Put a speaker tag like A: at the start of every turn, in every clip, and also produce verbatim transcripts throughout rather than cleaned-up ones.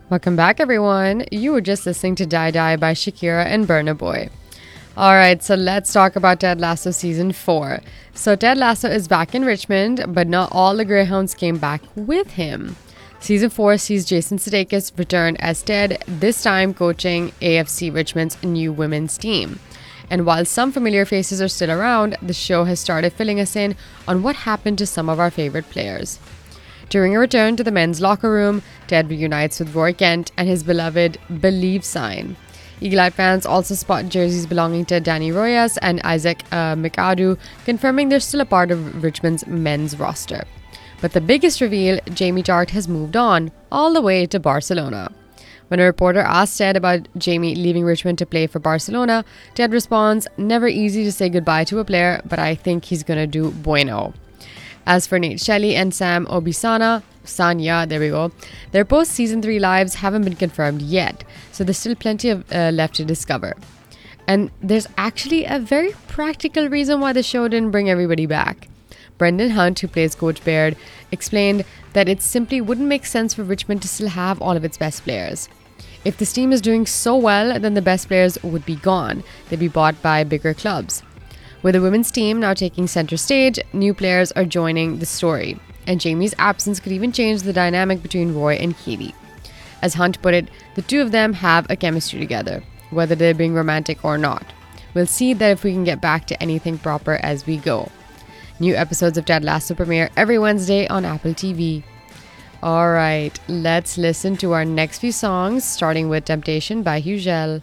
A: Welcome back, everyone. You were just listening to Die Die by Shakira and Burna Boy. All right, so let's talk about Ted Lasso Season four. So Ted Lasso is back in Richmond, but not all the Greyhounds came back with him. Season four sees Jason Sudeikis return as Ted, this time coaching A F C Richmond's new women's team. And while some familiar faces are still around, the show has started filling us in on what happened to some of our favorite players. During a return to the men's locker room, Ted reunites with Roy Kent and his beloved Believe sign. Eagle-eyed fans also spot jerseys belonging to Danny Royas and Isaac uh, McAdoo, confirming they're still a part of Richmond's men's roster. But the biggest reveal, Jamie Tartt has moved on, all the way to Barcelona. When a reporter asks Ted about Jamie leaving Richmond to play for Barcelona, Ted responds, "Never easy to say goodbye to a player, but I think he's gonna do bueno." As for Nate Shelley and Sam Obisana, Sanya, there we go, their post-season three lives haven't been confirmed yet, so there's still plenty of uh, left to discover. And there's actually a very practical reason why the show didn't bring everybody back. Brendan Hunt, who plays Coach Baird, explained that it simply wouldn't make sense for Richmond to still have all of its best players. If this team is doing so well, then the best players would be gone. They'd be bought by bigger clubs. With the women's team now taking center stage, new players are joining the story, and Jamie's absence could even change the dynamic between Roy and Keely. As Hunt put it, the two of them have a chemistry together, whether they're being romantic or not. We'll see that if we can get back to anything proper as we go. New episodes of Ted Lasso premiere every Wednesday on Apple T V. Alright, let's listen to our next few songs, starting with Temptation by Hugel.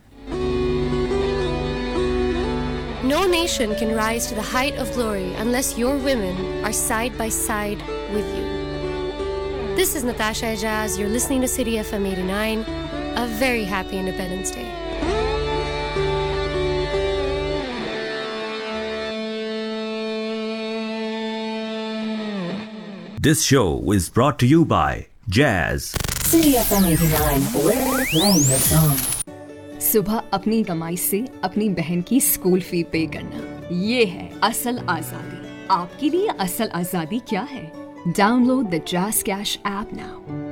B: No nation can rise to the height of glory unless your women are side by side with you. This is Natasha Ejaz. You're listening to City F M eighty-nine. A very happy Independence Day.
C: This show is brought to you by Jazz.
D: City F M eighty-nine, we're playing the song.
E: सुबह अपनी कमाई से अपनी बहन की school fee पे करना, ये है असल आजादी। आपके लिए असल आजादी क्या है? Download the jazz cash app now.